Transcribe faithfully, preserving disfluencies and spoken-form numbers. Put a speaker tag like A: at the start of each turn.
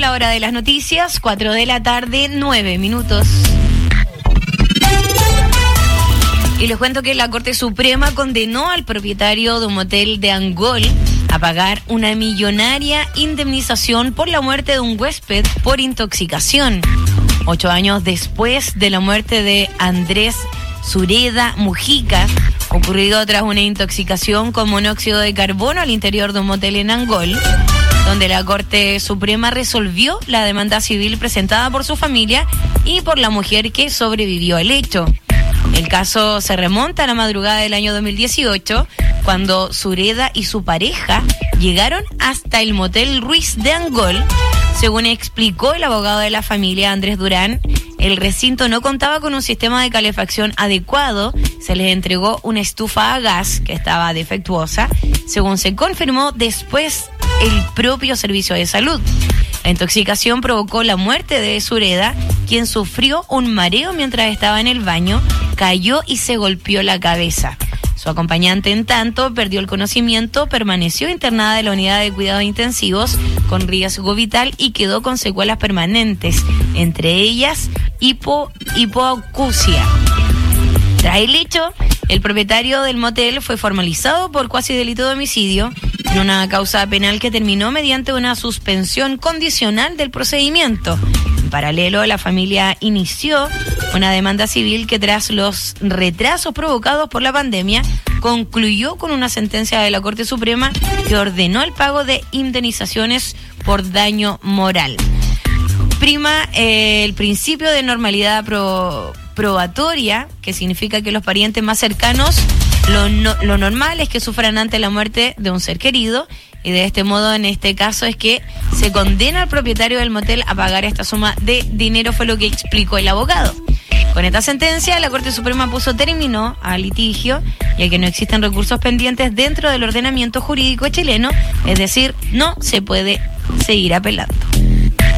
A: la hora de las noticias, cuatro de la tarde, nueve minutos. Y les cuento que la Corte Suprema condenó al propietario de un motel de Angol a pagar una millonaria indemnización por la muerte de un huésped por intoxicación. Ocho años después de la muerte de Andrés Sureda Mujica, ocurrido tras una intoxicación con monóxido de carbono al interior de un motel en Angol, donde la Corte Suprema resolvió la demanda civil presentada por su familia y por la mujer que sobrevivió al hecho. El caso se remonta a la madrugada del año dos mil dieciocho, cuando Sureda y su pareja llegaron hasta el motel Ruiz de Angol. Según explicó el abogado de la familia, Andrés Durán, el recinto no contaba con un sistema de calefacción adecuado, se les entregó una estufa a gas que estaba defectuosa, según se confirmó después el propio servicio de salud. La intoxicación provocó la muerte de Sureda, quien sufrió un mareo mientras estaba en el baño, cayó y se golpeó la cabeza. Su acompañante, en tanto, perdió el conocimiento, permaneció internada en la unidad de cuidados intensivos con riesgo vital y quedó con secuelas permanentes, entre ellas hipo, hipoacusia. Tras el hecho, el propietario del motel fue formalizado por cuasi delito de homicidio en una causa penal que terminó mediante una suspensión condicional del procedimiento. En paralelo, la familia inició una demanda civil que, tras los retrasos provocados por la pandemia, concluyó con una sentencia de la Corte Suprema que ordenó el pago de indemnizaciones por daño moral. Prima eh, el principio de normalidad pro, probatoria, que significa que los parientes más cercanos, lo, no, lo normal es que sufran ante la muerte de un ser querido, y de este modo, en este caso, es que se condena al propietario del motel a pagar esta suma de dinero, fue lo que explicó el abogado. Con esta sentencia, la Corte Suprema puso término al litigio, ya que no existen recursos pendientes dentro del ordenamiento jurídico chileno, es decir, no se puede seguir apelando.